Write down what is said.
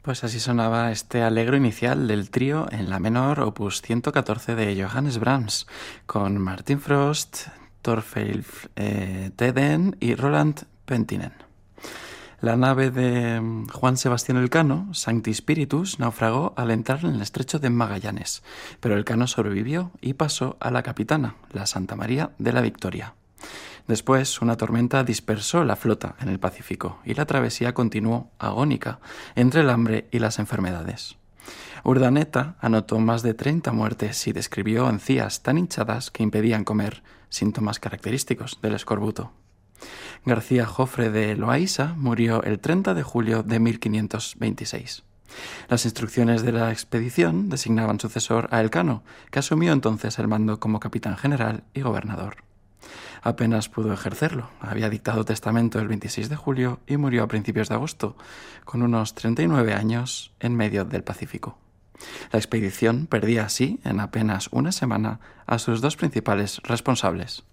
Pues así sonaba este alegro inicial del trío en la menor opus 114 de Johannes Brahms, con Martin Frost, Thorleif Teden y Roland Pentinen. La nave de Juan Sebastián Elcano, Sancti Spiritus, naufragó al entrar en el estrecho de Magallanes, pero Elcano sobrevivió y pasó a la capitana, la Santa María de la Victoria. Después, una tormenta dispersó la flota en el Pacífico y la travesía continuó agónica entre el hambre y las enfermedades. Urdaneta anotó más de 30 muertes y describió encías tan hinchadas que impedían comer, síntomas característicos del escorbuto. García Jofre de Loaysa murió el 30 de julio de 1526. Las instrucciones de la expedición designaban sucesor a Elcano, que asumió entonces el mando como capitán general y gobernador. Apenas pudo ejercerlo. Había dictado testamento el 26 de julio y murió a principios de agosto, con unos 39 años, en medio del Pacífico. La expedición perdía así, en apenas una semana, a sus dos principales responsables.